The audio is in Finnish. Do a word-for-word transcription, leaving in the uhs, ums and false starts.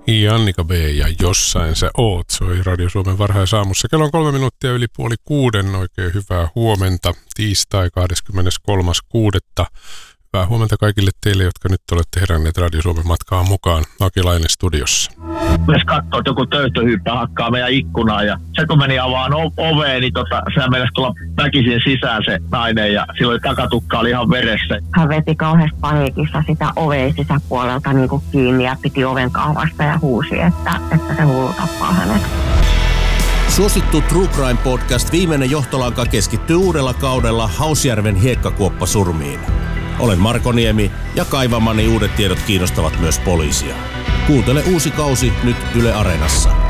Jannika B. ja Jossain sä oot, soi Radio Suomen varhaisaamussa. Kello on kolme minuuttia yli puoli kuuden. Oikein hyvää huomenta. Tiistai kahdeskymmeneskolmas kuudetta Hyvää huomenta kaikille teille, jotka nyt olette heränneet Radio Suomen matkaan mukaan. Aki Laine studiossa. Myös katsoo, että joku töyttöhyyppä hakkaa meidän ikkunaa ja se kun meni avaan o- oveen, niin tota, sehän mennäisi tulla väkisin sisään se nainen ja silloin takatukka oli ihan veressä. Hän veti kauheasti paniikissa sitä oveen sisäpuolelta niin kuin kiinni ja piti oven kahvasta ja huusi, että, että se hullu tappaa hänet. Suosittu True Crime Podcast Viimeinen johtolanka keskittyy uudella kaudella Hausjärven hiekkakuoppasurmiin. Olen Marko Niemi ja kaivamani uudet tiedot kiinnostavat myös poliisia. Kuuntele uusi kausi nyt Yle Areenassa.